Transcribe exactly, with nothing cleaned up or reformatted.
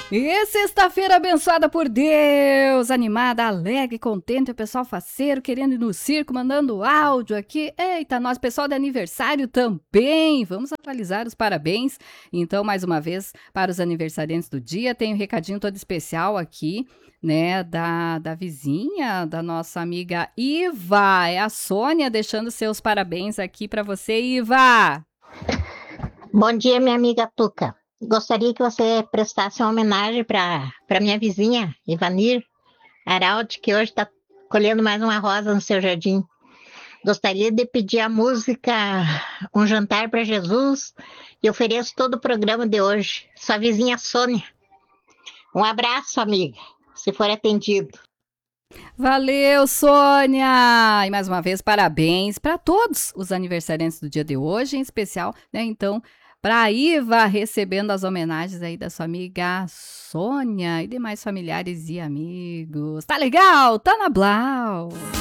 E sexta-feira abençoada por Deus, animada, alegre, contente, o pessoal faceiro querendo ir no circo, mandando áudio aqui. Eita, nós, pessoal de aniversário também, vamos atualizar os parabéns. Então, mais uma vez, para os aniversariantes do dia, tem um recadinho todo especial aqui, né, da, da vizinha, da nossa amiga Iva, é a Sônia deixando seus parabéns aqui para você, Iva. Bom dia, minha amiga Tuca. Gostaria que você prestasse uma homenagem para para minha vizinha, Ivanir Araldi, que hoje está colhendo mais uma rosa no seu jardim. Gostaria de pedir a música Um Jantar para Jesus e ofereço todo o programa de hoje. Sua vizinha Sônia. Um abraço, amiga, se for atendido. Valeu, Sônia! E mais uma vez, parabéns para todos os aniversariantes do dia de hoje, em especial, né? Então, para a Iva, recebendo as homenagens aí da sua amiga Sônia e demais familiares e amigos. Tá legal? Tá na Blau!